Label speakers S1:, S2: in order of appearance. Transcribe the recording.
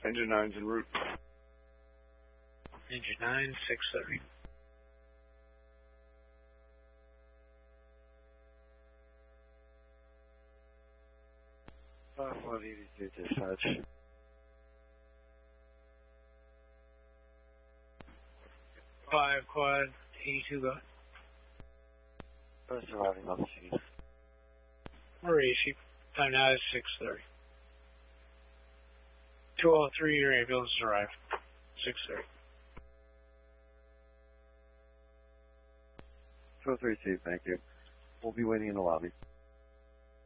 S1: Engine 9's en route.
S2: Engine 9, 630.
S3: What do you do, dispatch?
S2: 5 quad, 82 go.
S3: First arriving on the scene.
S2: Marishi, time now is 6:30. 203, your ambulance arrived. 6:30.
S3: 232, thank you. We'll be waiting in the lobby.